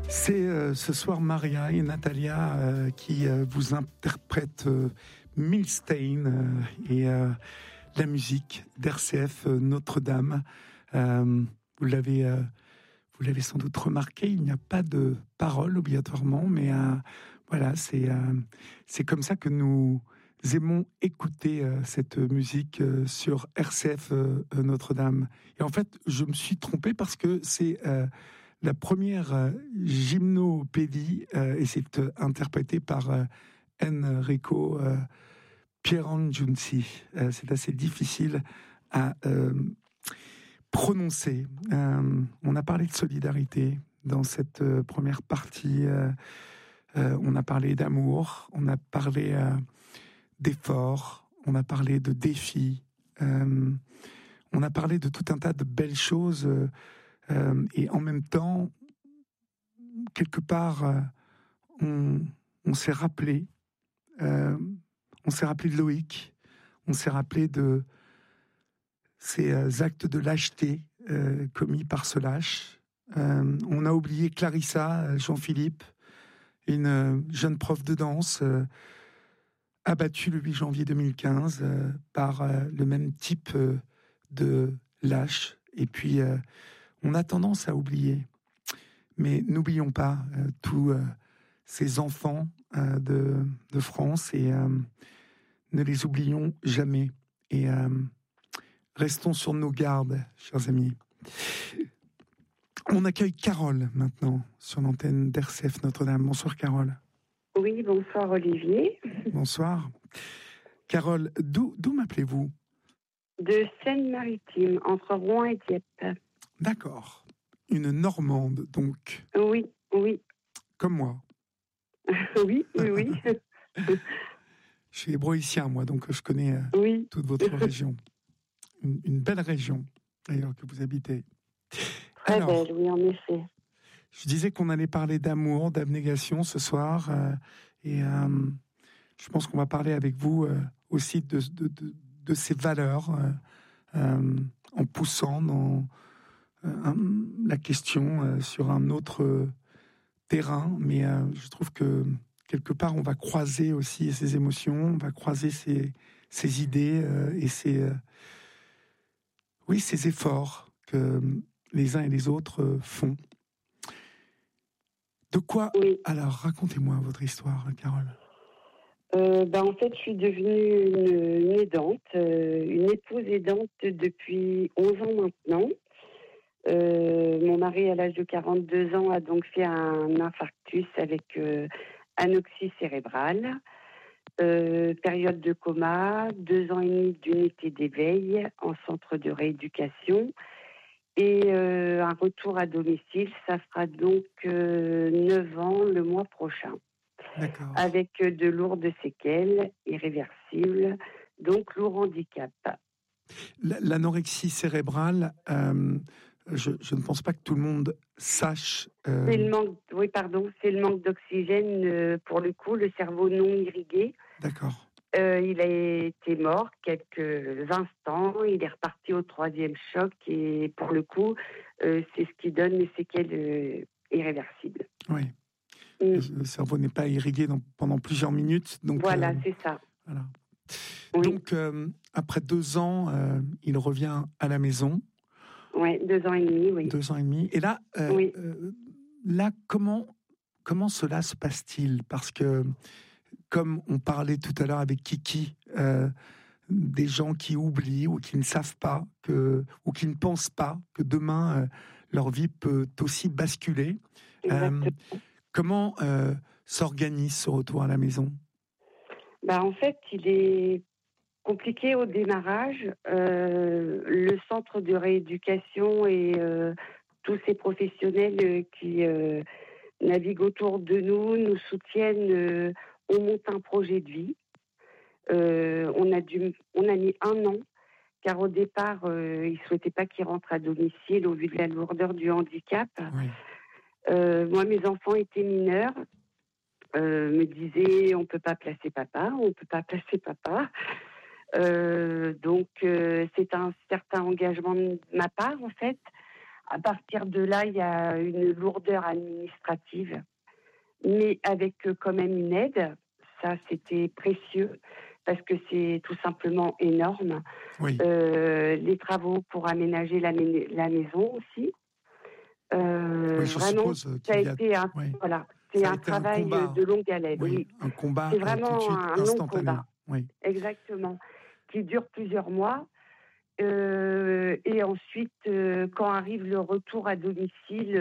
C'est ce soir Maria et Natalia qui vous interprètent Milstein et la musique d'RCF Notre-Dame. Vous l'avez sans doute remarqué, il n'y a pas de paroles obligatoirement, mais voilà, c'est comme ça que nous aimons écouter cette musique sur RCF Notre-Dame. Et en fait, je me suis trompé parce que c'est la première gymnopédie et c'est interprété par Enrico Pierangiunzi. C'est assez difficile à prononcer. On a parlé de solidarité dans cette première partie. On a parlé d'amour, on a parlé d'efforts, on a parlé de défis, on a parlé de tout un tas de belles choses. Et en même temps, quelque part, on s'est rappelé, de Loïc, on s'est rappelé de ces actes de lâcheté commis par ce lâche. On a oublié Clarissa, Jean-Philippe, une jeune prof de danse abattue le 8 janvier 2015 par le même type de lâche. Et puis, on a tendance à oublier. Mais n'oublions pas tous ces enfants de France et ne les oublions jamais. Et restons sur nos gardes, chers amis. On accueille Carole maintenant sur l'antenne d'RCF Notre-Dame. Bonsoir Carole. Oui, bonsoir Olivier. Bonsoir. Carole, d'où m'appelez-vous ? De Seine-Maritime, entre Rouen et Dieppe. D'accord. Une Normande, donc. Oui. Comme moi. Oui. Je suis hébroïcien, moi, donc je connais toute votre région. Une belle région, d'ailleurs, que vous habitez. Très belle, oui, en effet. Je disais qu'on allait parler d'amour, d'abnégation ce soir, et je pense qu'on va parler avec vous aussi de ces valeurs, en poussant dans la question sur un autre terrain, mais je trouve que quelque part on va croiser aussi ces émotions, on va croiser ces idées et ces efforts que les uns et les autres font. De quoi Alors, racontez-moi votre histoire, Carole. En fait, je suis devenue une aidante, une épouse aidante depuis 11 ans maintenant. Mon mari, à l'âge de 42 ans, a donc fait un infarctus avec anoxie cérébrale, période de coma, 2 ans et demi d'unité d'éveil en centre de rééducation et un retour à domicile. Ça fera donc 9 ans le mois prochain. D'accord. Avec de lourdes séquelles irréversibles, donc lourd handicap. L'anorexie cérébrale, je ne pense pas que tout le monde sache. C'est le manque, c'est le manque d'oxygène pour le coup, le cerveau non irrigué. D'accord. Il a été mort quelques instants, il est reparti au 3e choc et pour le coup, c'est ce qui donne les séquelles irréversibles. Oui. Le cerveau n'est pas irrigué pendant plusieurs minutes. Donc, voilà, c'est ça. Voilà. Oui. Donc, après 2 ans, il revient à la maison. Oui, 2 ans et demi, oui. 2 ans et demi. Et là, là comment cela se passe-t-il ? Parce que, comme on parlait tout à l'heure avec Kiki, des gens qui oublient ou qui ne savent pas, ou qui ne pensent pas que demain, leur vie peut aussi basculer. Comment s'organise ce retour à la maison ? En fait, il est compliqué au démarrage. Le centre de rééducation et tous ces professionnels qui naviguent autour de nous soutiennent. On monte un projet de vie. On a mis 1 an, car au départ, ils ne souhaitaient pas qu'il rentre à domicile au vu de la lourdeur du handicap. Oui. Moi, mes enfants étaient mineurs. Me disaient on peut pas placer papa. Donc c'est un certain engagement de ma part en fait À partir de là, il y a une lourdeur administrative, mais avec quand même une aide. Ça, c'était précieux parce que c'est tout simplement énorme. Oui. Les travaux pour aménager la maison aussi. Oui, je Vraiment, suppose ça a qu'il y a... été Oui. voilà, c'est Ça a un été un travail combat. de longue haleine. Oui, Oui, un combat c'est tout de vraiment suite un long instantané. combat, Oui. exactement, qui dure plusieurs mois. Et ensuite, quand arrive le retour à domicile,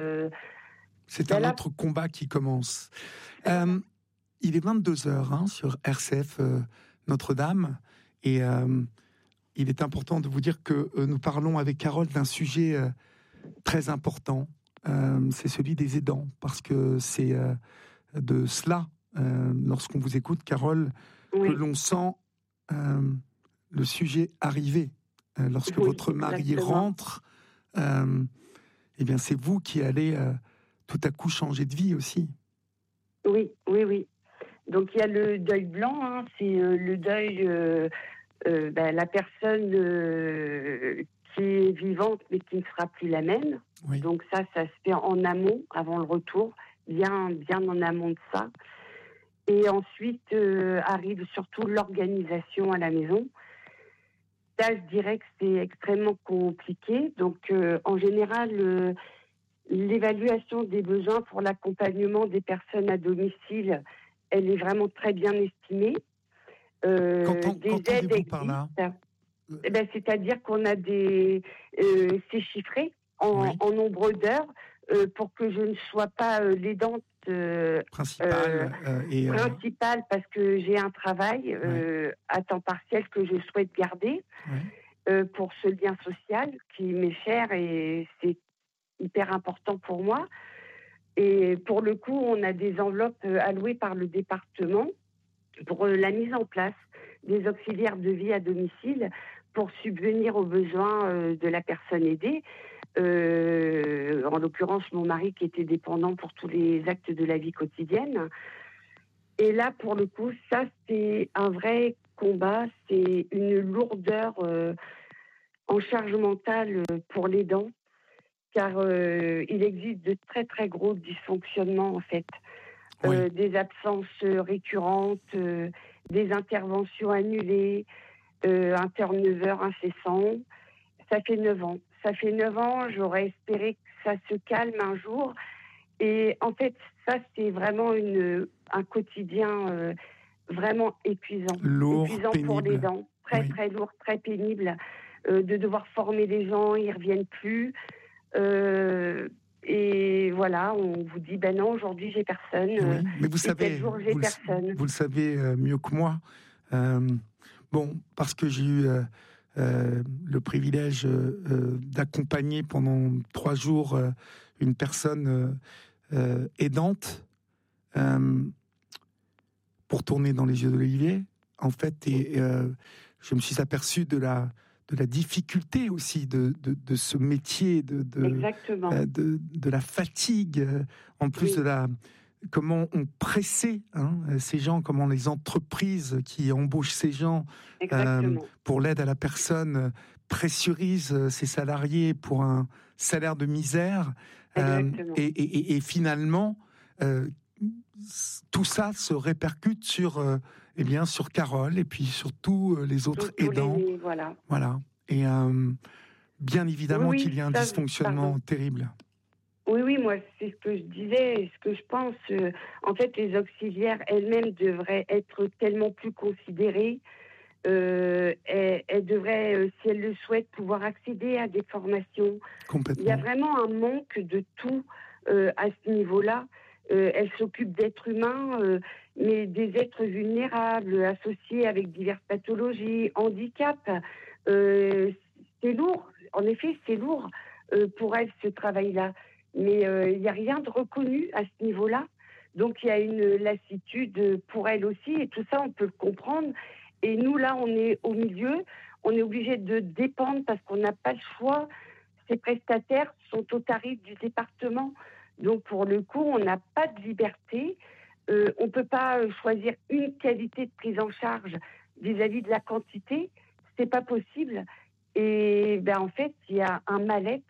C'est ben un là, autre combat qui commence. voilà. Il est 22h sur RCF Notre-Dame. Et il est important de vous dire que nous parlons avec Carole d'un sujet très important. C'est celui des aidants. Parce que c'est de cela, lorsqu'on vous écoute, Carole, que Oui, l'on sent le sujet arriver. Lorsque oui, votre mari exactement. rentre, eh bien c'est vous qui allez tout à coup changer de vie aussi. Oui, oui, oui. Donc il y a le deuil blanc, hein, c'est le deuil, la personne qui est vivante mais qui ne sera plus la même. Oui. Donc ça se fait en amont, avant le retour, bien, bien en amont de ça. Et ensuite arrive surtout l'organisation à la maison. Là, je dirais que c'est extrêmement compliqué. Donc en général, l'évaluation des besoins pour l'accompagnement des personnes à domicile, elle est vraiment très bien estimée. Des aides Qu'entendez-vous par là? existent. C'est-à-dire qu'on a c'est chiffré Oui. en nombre d'heures pour que je ne sois pas l'aidante Principal et principale parce que j'ai un travail ouais. à temps partiel que je souhaite garder Ouais. pour ce lien social qui m'est cher et c'est hyper important pour moi. Et pour le coup, on a des enveloppes allouées par le département pour la mise en place des auxiliaires de vie à domicile pour subvenir aux besoins de la personne aidée. En l'occurrence, mon mari qui était dépendant pour tous les actes de la vie quotidienne. Et là, pour le coup, ça, c'est un vrai combat. C'est une lourdeur en charge mentale pour l'aidant, car il existe de très, très gros dysfonctionnements, en fait. Oui. Des absences récurrentes, des interventions annulées, un turnover incessant. Ça fait 9 ans. Ça fait 9 ans, j'aurais espéré que ça se calme un jour. Et en fait, ça, c'est vraiment un quotidien vraiment épuisant. Lourd, Épuisant pour les pénible. dents. Très, Oui. très lourd, très pénible. De devoir former les gens, ils ne reviennent plus. Et voilà, on vous dit, ben non, aujourd'hui, j'ai personne. Oui, mais vous Et tel savez, jour, j'ai personne. vous le savez mieux que moi. Bon, parce que j'ai eu le privilège d'accompagner pendant 3 jours une personne aidante pour tourner dans les yeux d'Olivier, en fait, et je me suis aperçu de la difficulté aussi de ce métier, Exactement. de la fatigue, en plus Oui. de comment on pressait ces gens, comment les entreprises qui embauchent ces gens Exactement. pour l'aide à la personne pressurisent ces salariés pour un salaire de misère. Exactement. Et finalement, tout ça se répercute sur, sur Carole et puis sur tous les autres Tous aidants. voilà. Voilà. Et bien évidemment Oui, qu'il y a un ça, dysfonctionnement terrible. Oui, oui, moi, c'est ce que je disais et ce que je pense. En fait, les auxiliaires elles-mêmes devraient être tellement plus considérées. Elles devraient, si elles le souhaitent, pouvoir accéder à des formations. Il y a Complètement. vraiment un manque de tout à ce niveau-là. Elles s'occupent d'êtres humains, mais des êtres vulnérables, associés avec diverses pathologies, handicaps. C'est lourd. En effet, c'est lourd pour elles, ce travail-là. Mais il n'y a rien de reconnu à ce niveau-là. Donc il y a une lassitude pour elles aussi, et tout ça, on peut le comprendre. Et nous, là, on est au milieu, on est obligé de dépendre parce qu'on n'a pas le choix. Ces prestataires sont au tarif du département. Donc pour le coup, on n'a pas de liberté. On ne peut pas choisir une qualité de prise en charge vis-à-vis de la quantité. C'est pas possible. Et en fait, il y a un mal-être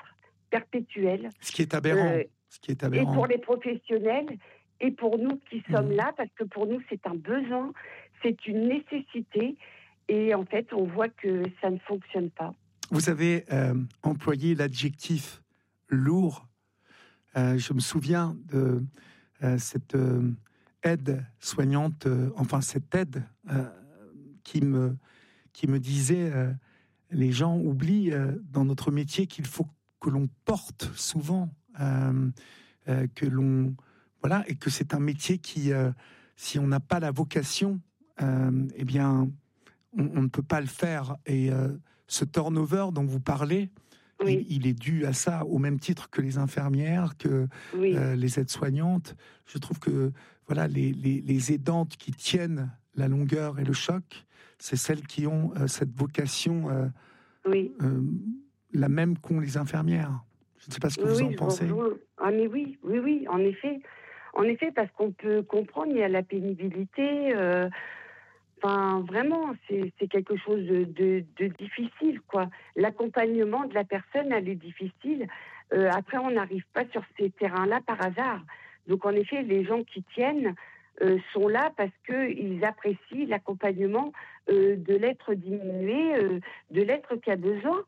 perpétuelle. Ce qui est aberrant. Et pour les professionnels, et pour nous qui sommes là, parce que pour nous, c'est un besoin, c'est une nécessité. Et en fait, on voit que ça ne fonctionne pas. Vous avez employé l'adjectif lourd. Je me souviens de cette aide soignante, cette aide qui me disait les gens oublient dans notre métier qu'il faut que l'on porte souvent, que l'on et que c'est un métier qui, si on n'a pas la vocation, eh bien, on ne peut pas le faire. Et ce turnover dont vous parlez, oui. il est dû à ça, au même titre que les infirmières, que les aides-soignantes. Je trouve que les aidantes qui tiennent la longueur et le choc, c'est celles qui ont cette vocation la même qu'ont les infirmières. Je ne sais pas ce que vous en pensez. Ah mais oui, en effet. En effet, parce qu'on peut comprendre, il y a la pénibilité. Vraiment, c'est quelque chose de difficile, quoi. L'accompagnement de la personne, elle est difficile. Après, on n'arrive pas sur ces terrains-là par hasard. Donc, en effet, les gens qui tiennent sont là parce qu'ils apprécient l'accompagnement de l'être diminué, de l'être qui a besoin.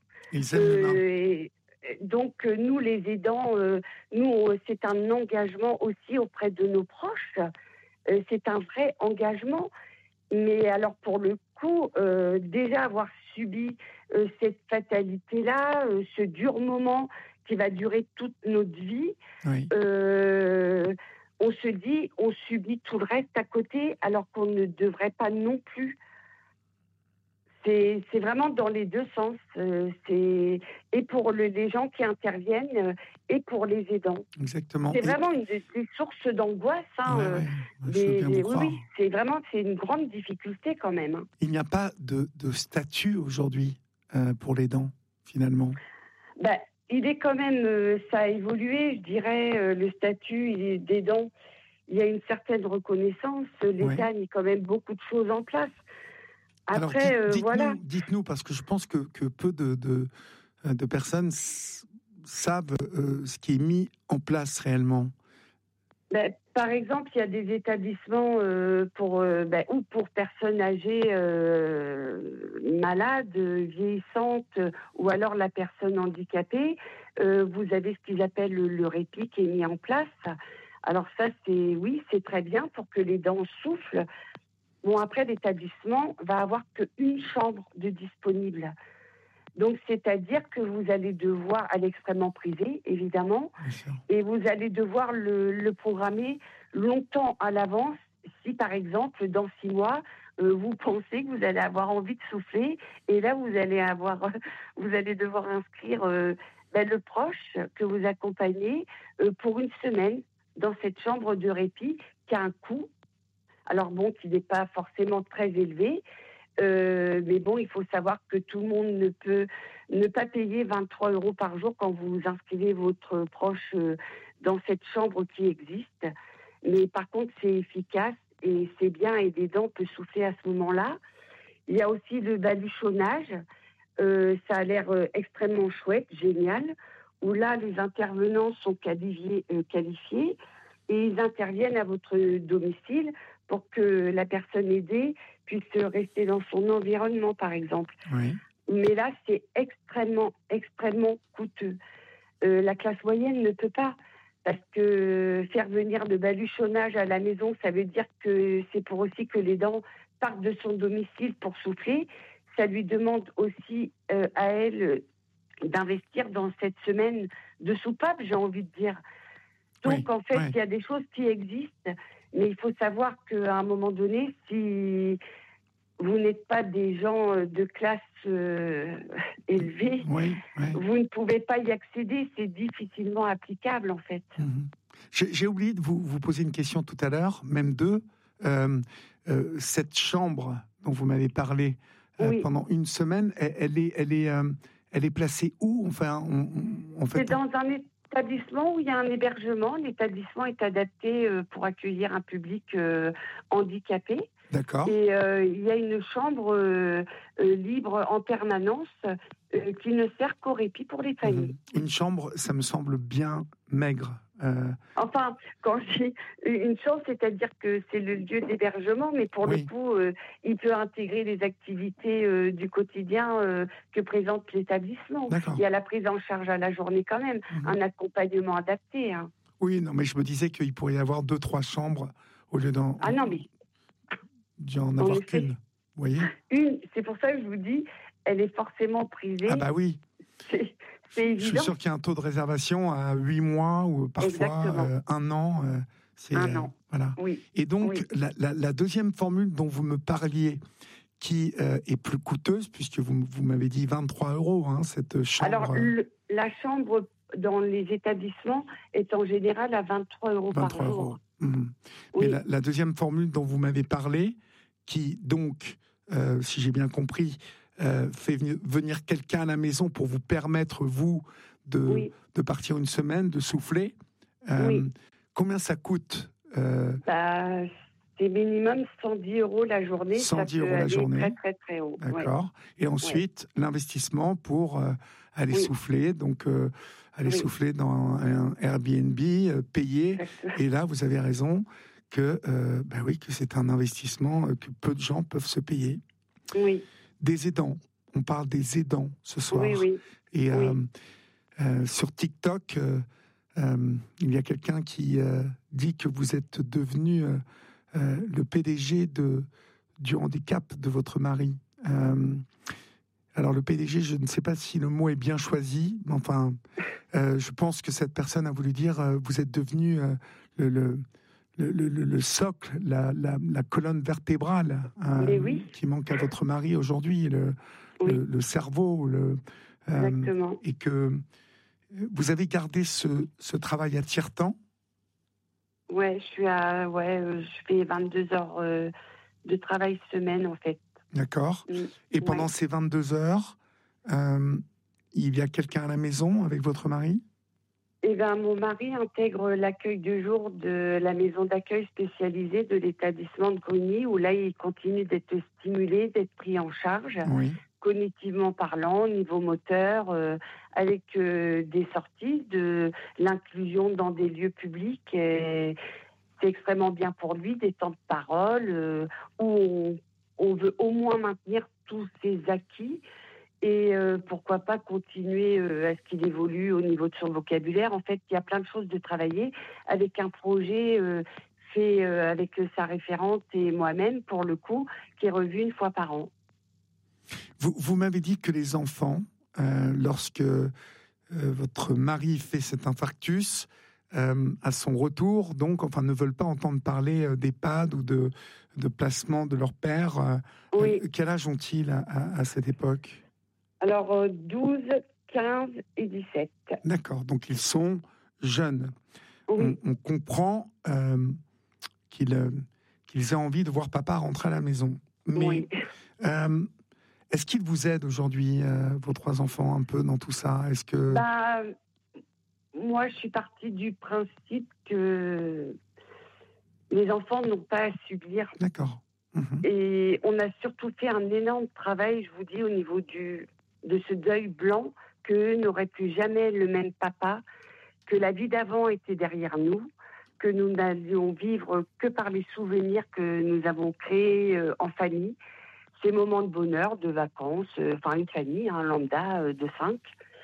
Donc, nous, les aidants, c'est un engagement aussi auprès de nos proches. C'est un vrai engagement. Mais alors, pour le coup, déjà avoir subi cette fatalité-là, ce dur moment qui va durer toute notre vie, on se dit, on subit tout le reste à côté, alors qu'on ne devrait pas non plus. C'est vraiment dans les deux sens. Et pour les gens qui interviennent, et pour les aidants. Exactement. C'est vraiment une des sources d'angoisse. C'est une grande difficulté quand même. Hein. Il n'y a pas de statut aujourd'hui pour l'aidant, finalement. Il est quand même, ça a évolué, je dirais, le statut d'aidant. Il y a une certaine reconnaissance. L'État a mis quand même beaucoup de choses en place. Après, alors, dites-nous, parce que je pense que peu de personnes savent ce qui est mis en place réellement. Par exemple, il y a des établissements pour personnes âgées, malades, vieillissantes, ou alors la personne handicapée. Vous avez ce qu'ils appellent le répit qui est mis en place. Alors ça, c'est très bien pour que les dents soufflent. Bon, après, l'établissement va avoir qu'une chambre de disponible. Donc, c'est-à-dire que vous allez devoir, à l'extrêmement privé, évidemment, et vous allez devoir le programmer longtemps à l'avance. Si, par exemple, dans 6 mois, vous pensez que vous allez avoir envie de souffler, et là, vous allez devoir inscrire le proche que vous accompagnez pour une semaine dans cette chambre de répit qui a un coût. Alors bon, qui n'est pas forcément très élevé, mais bon, il faut savoir que tout le monde ne peut ne pas payer 23 € par jour quand vous inscrivez votre proche dans cette chambre qui existe. Mais par contre, c'est efficace et c'est bien, et des dents peut souffler à ce moment-là. Il y a aussi le baluchonnage, ça a l'air extrêmement chouette, génial, où là, les intervenants sont qualifiés et ils interviennent à votre domicile pour que la personne aidée puisse rester dans son environnement, par exemple. Oui. Mais là, c'est extrêmement, extrêmement coûteux. La classe moyenne ne peut pas, parce que faire venir le baluchonnage à la maison, ça veut dire que c'est pour aussi que les dents partent de son domicile pour souffler. Ça lui demande aussi à elle d'investir dans cette semaine de soupape, j'ai envie de dire. Donc, en fait, il y a des choses qui existent, mais il faut savoir qu'à un moment donné, si vous n'êtes pas des gens de classe élevée, vous ne pouvez pas y accéder. C'est difficilement applicable, en fait. J'ai oublié de vous poser une question tout à l'heure, même deux. Cette chambre dont vous m'avez parlé pendant une semaine, elle est placée où? C'est dans un établissement où il y a un hébergement. L'établissement est adapté pour accueillir un public handicapé. D'accord. Et il y a une chambre libre en permanence qui ne sert qu'au répit pour les familles. Une chambre, ça me semble bien maigre. Enfin, quand je dis une chambre, c'est-à-dire que c'est le lieu d'hébergement, mais pour le Oui. coup, il peut intégrer les activités du quotidien que présente l'établissement. D'accord. Il y a la prise en charge à la journée quand même, un accompagnement adapté. Hein. Oui, non, mais je me disais qu'il pourrait y avoir 2-3 chambres au lieu Ah non, mais d'y en en avoir effet, qu'une. Vous voyez ? c'est pour ça que je vous dis, elle est forcément privée. Ah bah oui. C'est Je évident. suis sûr qu'il y a un taux de réservation à 8 mois ou parfois 1 an. C'est, 1 an. Voilà. Oui. Et donc, Oui. la deuxième formule dont vous me parliez, qui est plus coûteuse, puisque vous m'avez dit 23 €, hein, cette chambre. Alors, la chambre dans les établissements est en général à 23 € par 23 jour. €. Oui. Mais la deuxième formule dont vous m'avez parlé, qui donc, si j'ai bien compris, fait venir quelqu'un à la maison pour vous permettre, vous, de partir une semaine, de souffler. Combien ça coûte C'est minimum 110 € la journée. 110 ça peut € la aller journée. très, très, très haut. D'accord. Et ensuite, l'investissement pour aller souffler. Donc, aller souffler dans un Airbnb, payer. Exactement. Et là, vous avez raison que, que c'est un investissement que peu de gens peuvent se payer. Oui. Des aidants. On parle des aidants ce soir. Oui. Et sur TikTok, il y a quelqu'un qui dit que vous êtes devenu le PDG du handicap de votre mari. Alors le PDG, je ne sais pas si le mot est bien choisi, mais enfin, je pense que cette personne a voulu dire vous êtes devenu le socle, la colonne vertébrale qui manque à votre mari aujourd'hui, le cerveau, exactement. Et que vous avez gardé ce travail à tiers-temps. Ouais, je fais 22 heures de travail semaine en fait. D'accord. Et pendant ces 22 heures, il y a quelqu'un à la maison avec votre mari ? Eh bien, mon mari intègre l'accueil de jour de la maison d'accueil spécialisée de l'établissement de Grigny, où là, il continue d'être stimulé, d'être pris en charge, cognitivement parlant, niveau moteur, avec des sorties, de l'inclusion dans des lieux publics. Et c'est extrêmement bien pour lui, des temps de parole, où on veut au moins maintenir tous ses acquis. Et pourquoi pas continuer à ce qu'il évolue au niveau de son vocabulaire. En fait, il y a plein de choses de travailler avec un projet fait avec sa référente et moi-même, pour le coup, qui est revu 1 fois par an. Vous m'avez dit que les enfants, lorsque votre mari fait cet infarctus, à son retour, donc, ne veulent pas entendre parler d'EHPAD ou de placement de leur père. Quel âge ont-ils à cette époque ? Alors, 12, 15 et 17. D'accord, donc ils sont jeunes. Oui. On comprend qu'ils aient envie de voir papa rentrer à la maison. Mais est-ce qu'ils vous aident aujourd'hui, vos 3 enfants, un peu dans tout ça ? Est-ce que... Moi, je suis partie du principe que les enfants n'ont pas à subir. D'accord. Et on a surtout fait un énorme travail, je vous dis, au niveau de ce deuil blanc, qu'eux n'auraient plus jamais le même papa, que la vie d'avant était derrière nous, que nous n'allions vivre que par les souvenirs que nous avons créés en famille, ces moments de bonheur, de vacances, une famille, lambda de 5.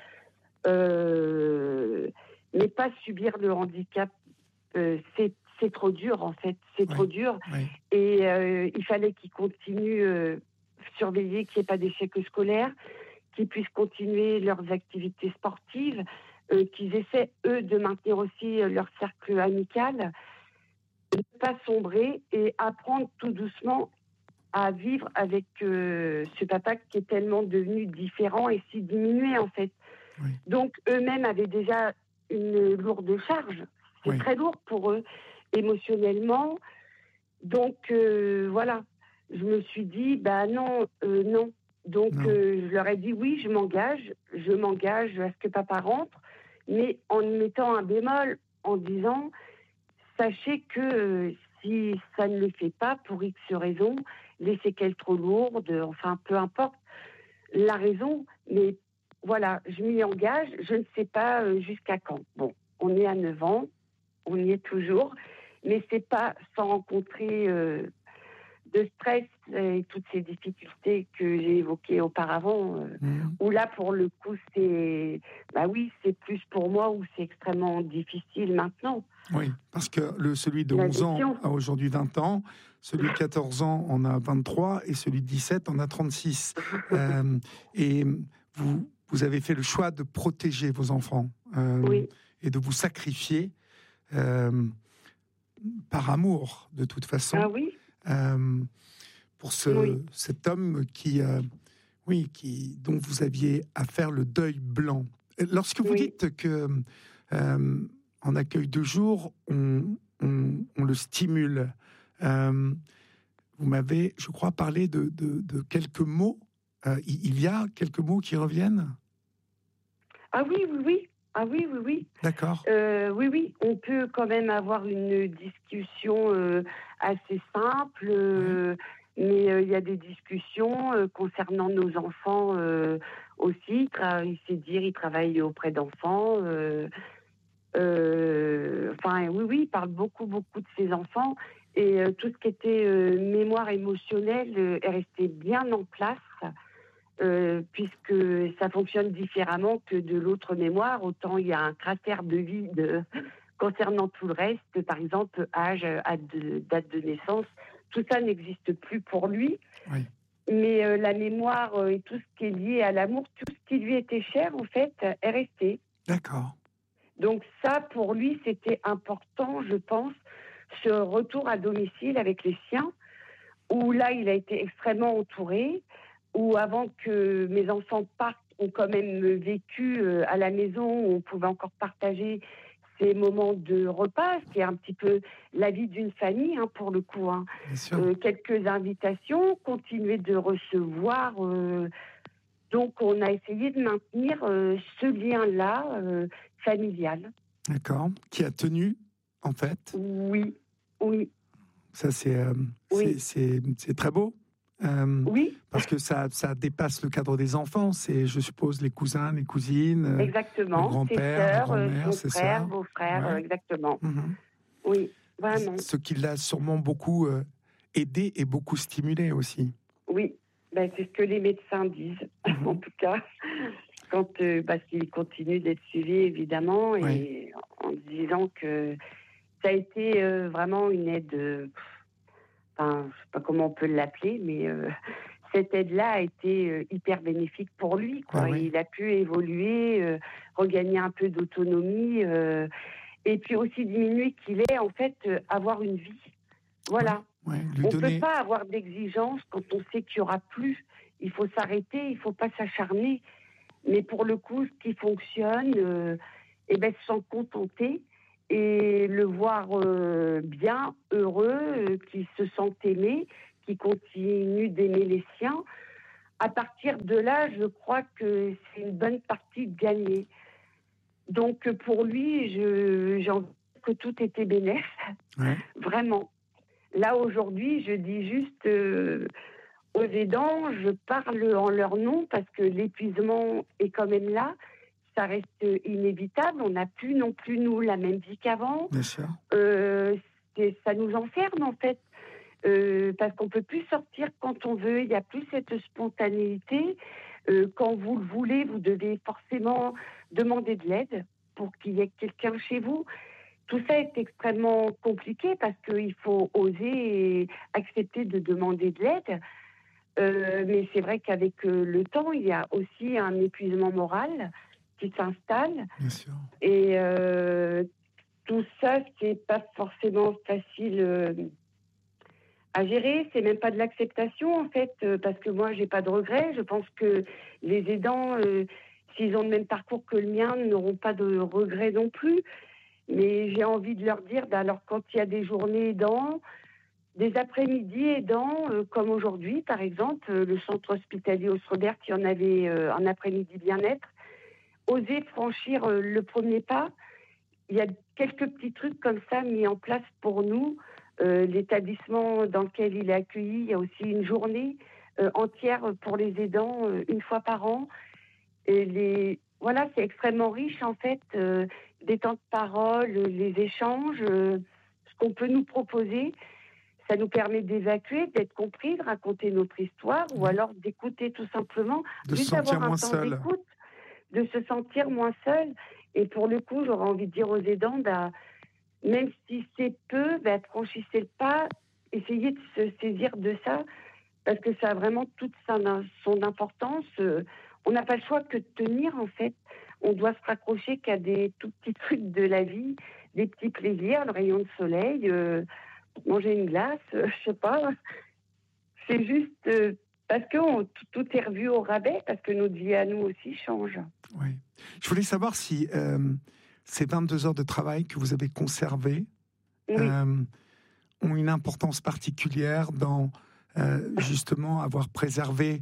Mais pas subir le handicap, c'est trop dur en fait, trop dur. Et il fallait qu'ils continuent surveiller qu'il n'y ait pas d'échec scolaire, qu'ils puissent continuer leurs activités sportives, qu'ils essaient, eux, de maintenir aussi leur cercle amical, de ne pas sombrer et apprendre tout doucement à vivre avec ce papa qui est tellement devenu différent et si diminué, en fait. Donc, eux-mêmes avaient déjà une lourde charge. C'est très lourd pour eux, émotionnellement. Donc, voilà. Je me suis dit, non. Donc, je leur ai dit, oui, je m'engage à ce que papa rentre, mais en mettant un bémol, en disant, sachez que si ça ne le fait pas, pour X raisons, les séquelles trop lourdes, enfin, peu importe la raison, mais voilà, je m'y engage, je ne sais pas jusqu'à quand. Bon, on est à 9 ans, on y est toujours, mais c'est pas sans rencontrer de stress et toutes ces difficultés que j'ai évoquées auparavant, où là, pour le coup, c'est, bah oui, c'est plus pour moi, où c'est extrêmement difficile maintenant. Oui, parce que celui de La 11 ans gestion. a aujourd'hui 20 ans, celui de 14 ans en a 23 et celui de 17 en a 36. Et vous avez fait le choix de protéger vos enfants Oui. et de vous sacrifier par amour, de toute façon, Ah oui. pour Oui. cet homme dont vous aviez à faire le deuil blanc. Lorsque vous Oui. dites que en accueil de jour, on le stimule, vous m'avez, je crois, parlé de quelques mots. Il y a quelques mots qui reviennent. Ah oui, oui, oui. Ah oui, oui, oui. D'accord. Oui, oui. On peut quand même avoir une discussion assez simple, mais il y a des discussions concernant nos enfants aussi. Il sait dire, il travaille auprès d'enfants. Enfin, oui, oui, il parle beaucoup, beaucoup de ses enfants. Et tout ce qui était mémoire émotionnelle est resté bien en place. Puisque ça fonctionne différemment que de l'autre mémoire. Autant il y a un cratère de vide concernant tout le reste, par exemple âge, date de naissance, tout ça n'existe plus pour lui. Oui. Mais la mémoire et tout ce qui est lié à l'amour, tout ce qui lui était cher, en fait, est resté. D'accord. Donc ça, pour lui, c'était important, je pense, ce retour à domicile avec les siens, où là, il a été extrêmement entouré, où avant que mes enfants partent, ont quand même vécu à la maison, où on pouvait encore partager ces moments de repas, c'est un petit peu la vie d'une famille, hein, pour le coup. Hein. Bien sûr. Quelques invitations, continuer de recevoir. Donc, on a essayé de maintenir ce lien-là familial. D'accord. Qui a tenu, en fait. Oui, oui. Ça, Oui. c'est très beau. Oui. Parce que ça dépasse le cadre des enfants. C'est, je suppose, les cousins, les cousines, Exactement. le grand-père, la grand-mère, c'est son frère, ça. beau-frère, Ouais. exactement. Mm-hmm. Oui, vraiment. Ce qui l'a sûrement beaucoup aidé et beaucoup stimulé aussi. Oui, ben, c'est ce que les médecins disent, en tout cas, quand parce qu'ils continuent d'être suivis, évidemment, et en disant que ça a été vraiment une aide, enfin, je ne sais pas comment on peut l'appeler, mais cette aide-là a été hyper bénéfique pour lui, quoi. Ben oui. Il a pu évoluer, regagner un peu d'autonomie, et puis aussi diminuer qu'il est, en fait, avoir une vie. Voilà. Ouais, On ne peut pas avoir d'exigence quand on sait qu'il n'y aura plus. Il faut s'arrêter, il ne faut pas s'acharner. Mais pour le coup, ce qui fonctionne, se s'en contenter et le voir bien, heureux, qui se sent aimé, qui continue d'aimer les siens. À partir de là, je crois que c'est une bonne partie de gagner. Donc pour lui, j'ai envie de dire que tout était bénéfique, vraiment. Là, aujourd'hui, je dis juste aux aidants, je parle en leur nom parce que l'épuisement est quand même là. Ça reste inévitable. On n'a plus non plus, nous, la même vie qu'avant. Bien sûr. Ça nous enferme, en fait. Parce qu'on ne peut plus sortir quand on veut. Il n'y a plus cette spontanéité. Quand vous le voulez, vous devez forcément demander de l'aide pour qu'il y ait quelqu'un chez vous. Tout ça est extrêmement compliqué parce qu'il faut oser et accepter de demander de l'aide. Mais c'est vrai qu'avec le temps, il y a aussi un épuisement moral qui s'installe. Bien sûr. Et tout ça, c'est pas forcément facile à gérer. C'est même pas de l'acceptation, en fait, parce que moi, j'ai pas de regrets. Je pense que les aidants, s'ils ont le même parcours que le mien, n'auront pas de regrets non plus. Mais j'ai envie de leur dire, alors quand il y a des journées aidants, des après-midi aidants, comme aujourd'hui par exemple, le centre hospitalier Osrebert, il y en avait un après-midi bien-être, oser franchir le premier pas. Il y a quelques petits trucs comme ça mis en place pour nous, l'établissement dans lequel il est accueilli, il y a aussi une journée entière pour les aidants, une fois par an. Et voilà, c'est extrêmement riche en fait, des temps de parole, les échanges, ce qu'on peut nous proposer. Ça nous permet d'évacuer, d'être compris, de raconter notre histoire, ou alors d'écouter tout simplement, De se juste sentir avoir un moins temps seul. d'écoute, de se sentir moins seul. Et pour le coup, j'aurais envie de dire aux aidants, même si c'est peu, franchissez le pas, essayez de se saisir de ça, parce que ça a vraiment toute son importance. On n'a pas le choix que de tenir, en fait. On doit se raccrocher qu'à des tout petits trucs de la vie, des petits plaisirs, le rayon de soleil, manger une glace, je sais pas. C'est juste parce que tout est revu au rabais, parce que notre vie à nous aussi change. Oui. Je voulais savoir si ces 22 heures de travail que vous avez conservées ont une importance particulière dans justement avoir préservé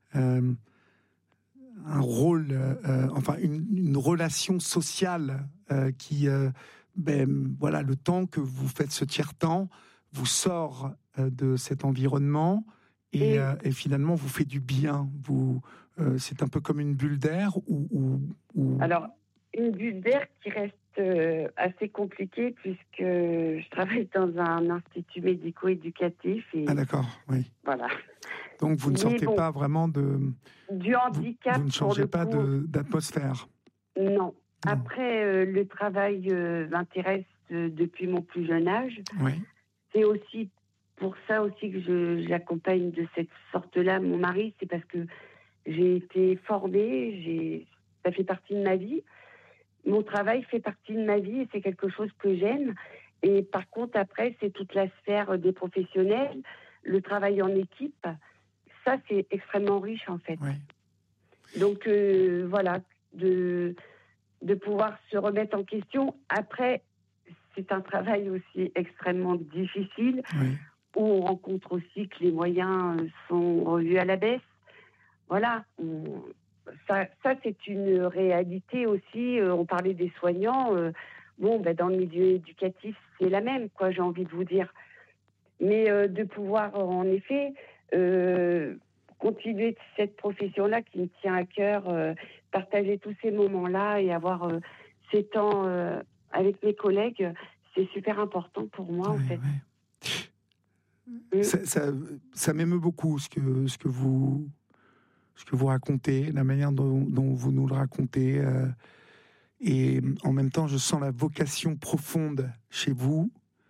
un rôle, enfin une relation sociale qui, voilà, le temps que vous faites ce tiers-temps vous sort de cet environnement et finalement vous fait du bien. C'est un peu comme une bulle d'air Alors, une bulle d'air qui reste assez compliquée puisque je travaille dans un institut médico-éducatif. Ah d'accord, oui. Voilà. Donc vous ne sortez pas vraiment du handicap. Vous ne changez pas d'atmosphère. Non. Après, le travail m'intéresse depuis mon plus jeune âge. Oui. C'est aussi pour ça aussi que j'accompagne de cette sorte-là mon mari. C'est parce que j'ai été formée, ça fait partie de ma vie. Mon travail fait partie de ma vie et c'est quelque chose que j'aime. Et par contre, après, c'est toute la sphère des professionnels, le travail en équipe. Ça, c'est extrêmement riche, en fait. Oui. Donc, voilà, de pouvoir se remettre en question. Après, c'est un travail aussi extrêmement difficile, où on rencontre aussi que les moyens sont revus à la baisse. Voilà, ça c'est une réalité aussi. On parlait des soignants. Dans le milieu éducatif, c'est la même, quoi, j'ai envie de vous dire. Mais de pouvoir, en effet, continuer cette profession-là qui me tient à cœur, partager tous ces moments-là et avoir ces temps avec mes collègues, c'est super important pour moi, en fait. Oui. Ça m'émeut beaucoup ce que vous racontez, la manière dont vous nous le racontez. Et en même temps, je sens la vocation profonde chez vous.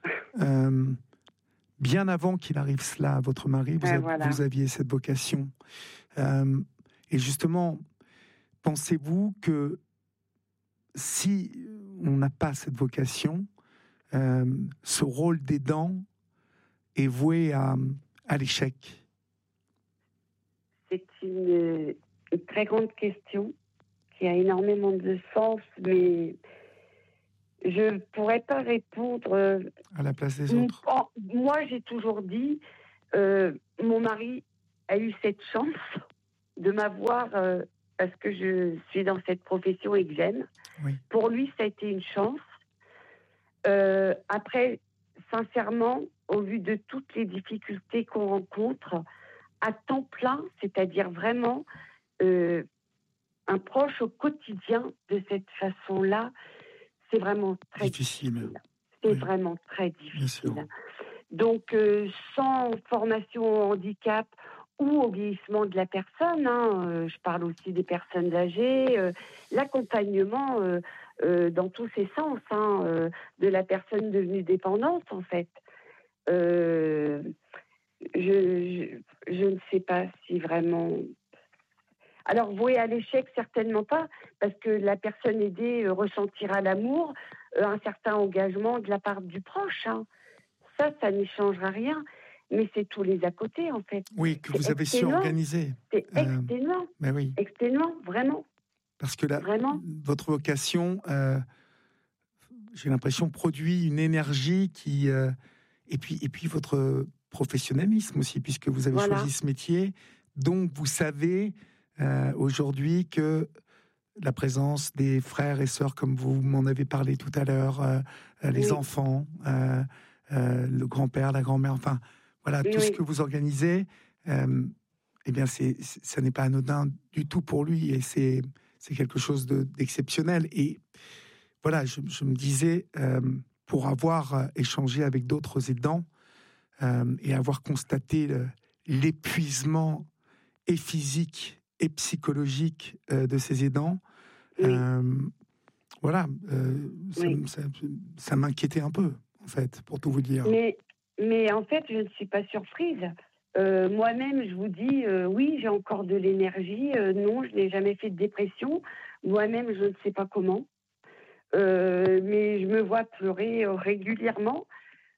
Bien avant qu'il arrive cela à votre mari, vous aviez cette vocation. Et justement, pensez-vous que si on n'a pas cette vocation, ce rôle d'aidant est voué à l'échec? C'est une très grande question qui a énormément de sens, mais je ne pourrais pas répondre à la place des autres. Moi, j'ai toujours dit, mon mari a eu cette chance de m'avoir parce que je suis dans cette profession et que j'aime. Oui. Pour lui, ça a été une chance. Après, sincèrement, au vu de toutes les difficultés qu'on rencontre, à temps plein, c'est-à-dire vraiment un proche au quotidien de cette façon-là, c'est vraiment très difficile. C'est vraiment très difficile. Donc, sans formation au handicap ou au vieillissement de la personne, je parle aussi des personnes âgées, l'accompagnement dans tous ses sens, de la personne devenue dépendante, en fait. Je ne sais pas si vraiment... Alors, voué à l'échec, certainement pas, parce que la personne aidée ressentira l'amour, un certain engagement de la part du proche. Ça n'y changera rien, mais c'est tous les à côté, en fait. Oui, que vous avez su organiser. C'est exténuant. Mais oui. Exténuant, vraiment. Parce que votre vocation, j'ai l'impression, produit une énergie qui... et puis votre professionnalisme aussi, puisque vous avez choisi ce métier, donc vous savez aujourd'hui que la présence des frères et sœurs, comme vous m'en avez parlé tout à l'heure, les enfants, le grand-père, la grand-mère, enfin, voilà, tout ce que vous organisez, eh bien, ça n'est pas anodin du tout pour lui, et c'est quelque chose d'exceptionnel. Et voilà, je me disais, pour avoir échangé avec d'autres aidants et avoir constaté l'épuisement et physique et psychologique de ces aidants, voilà, ça m'inquiétait un peu, en fait, pour tout vous dire. Mais en fait, je ne suis pas surprise. Moi-même, je vous dis, oui, j'ai encore de l'énergie. Non, je n'ai jamais fait de dépression. Moi-même, je ne sais pas comment. Mais je me vois pleurer régulièrement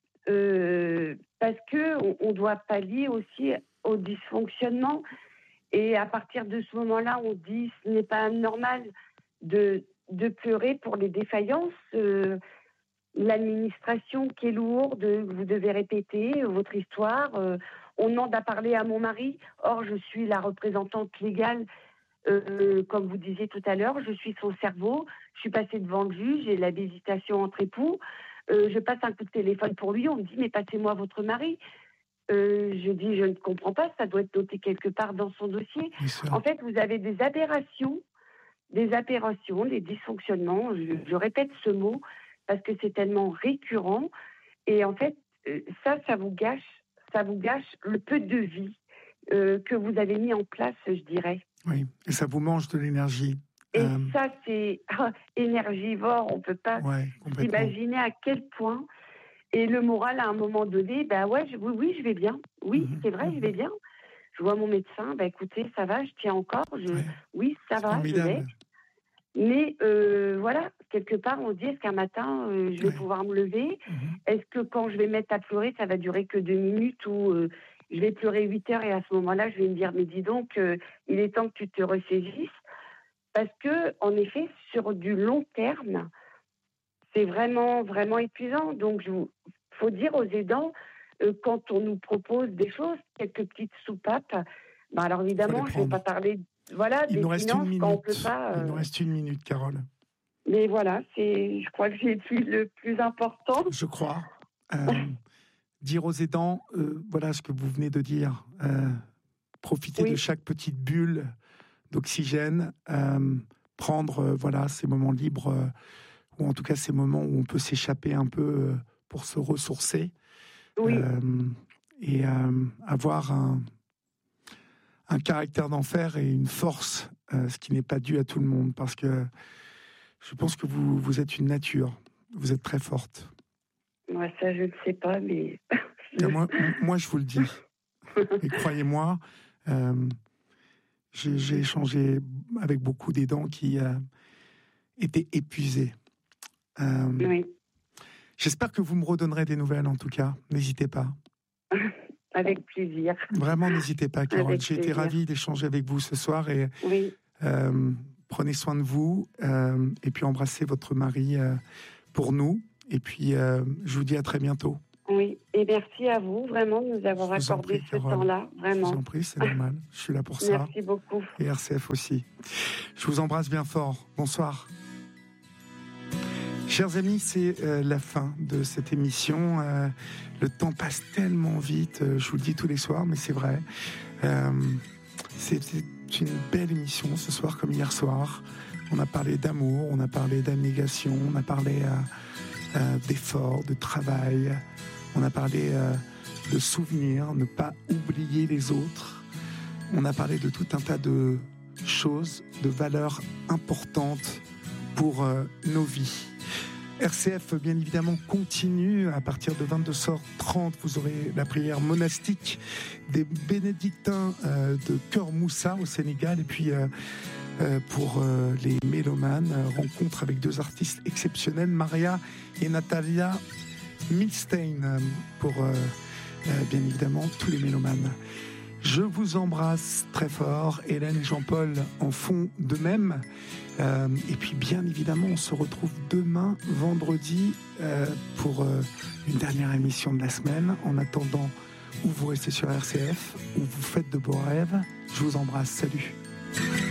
parce qu'on doit pallier aussi au dysfonctionnement. Et à partir de ce moment-là, on dit ce n'est pas normal de pleurer pour les défaillances. L'administration qui est lourde, vous devez répéter votre histoire. On demande à parler à mon mari. Or, je suis la représentante légale, comme vous disiez tout à l'heure. Je suis son cerveau. Je suis passée devant le juge. J'ai la visitation entre époux. Je passe un coup de téléphone pour lui. On me dit, mais passez-moi votre mari. Je dis, je ne comprends pas. Ça doit être noté quelque part dans son dossier. En fait, vous avez des aberrations, des dysfonctionnements. Je répète ce mot parce que c'est tellement récurrent. Et en fait, ça vous gâche le peu de vie que vous avez mis en place, je dirais. Oui, et ça vous mange de l'énergie. Et ça, c'est énergivore. On ne peut pas s'imaginer à quel point. Et le moral, à un moment donné, oui, je vais bien. Oui, c'est vrai, je vais bien. Je vois mon médecin, écoutez, ça va, je tiens encore. Oui, ça va, je vais. Mais voilà, quelque part, on se dit, est-ce qu'un matin, je vais pouvoir me lever ? Est-ce que quand je vais mettre à pleurer, ça va durer que 2 minutes ou je vais pleurer 8 heures et à ce moment-là, je vais me dire, mais dis donc, il est temps que tu te ressaisisses. Parce que, en effet, sur du long terme, c'est vraiment, vraiment épuisant. Donc, il faut dire aux aidants, quand on nous propose des choses, quelques petites soupapes, alors évidemment, je ne vais pas parler... Voilà, il nous reste 1 minute. Quand on peut pas, Il nous reste 1 minute, Carole. Mais voilà, je crois que j'ai dit le plus important. Je crois. Dire aux aidants, voilà ce que vous venez de dire. Profiter de chaque petite bulle d'oxygène. Prendre ces moments libres, ou en tout cas ces moments où on peut s'échapper un peu pour se ressourcer. Oui. Et avoir un caractère d'enfer et une force, ce qui n'est pas dû à tout le monde, parce que je pense que vous êtes une nature, vous êtes très forte. Moi, ça, je ne sais pas, mais... moi, je vous le dis. Et croyez-moi, j'ai échangé avec beaucoup d'aidants qui étaient épuisés. Oui. J'espère que vous me redonnerez des nouvelles, en tout cas. N'hésitez pas. Avec plaisir. Vraiment, n'hésitez pas, Carole. J'ai été ravi d'échanger avec vous ce soir. Et prenez soin de vous. Et puis, embrassez votre mari pour nous. Et puis, je vous dis à très bientôt. Oui, et merci à vous, vraiment, de nous avoir accordé ce temps-là. Vraiment. Je vous en prie, c'est normal. Je suis là pour ça. Merci beaucoup. Et RCF aussi. Je vous embrasse bien fort. Bonsoir. Chers amis, c'est la fin de cette émission. Le temps passe tellement vite, je vous le dis tous les soirs, mais c'est vrai. C'est une belle émission ce soir comme hier soir. On a parlé d'amour, on a parlé d'abnégation, on a parlé d'effort, de travail, on a parlé de souvenirs, ne pas oublier les autres. On a parlé de tout un tas de choses, de valeurs importantes pour nos vies. RCF, bien évidemment, continue. À partir de 22h30, vous aurez la prière monastique des bénédictins de Cœur Moussa au Sénégal. Et puis, pour les mélomanes, rencontre avec 2 artistes exceptionnels, Maria et Natalia Milstein, pour, bien évidemment, tous les mélomanes. Je vous embrasse très fort. Hélène et Jean-Paul en font de même. Et puis, bien évidemment, on se retrouve demain, vendredi, pour une dernière émission de la semaine. En attendant, ou vous restez sur RCF, ou vous faites de beaux rêves. Je vous embrasse. Salut.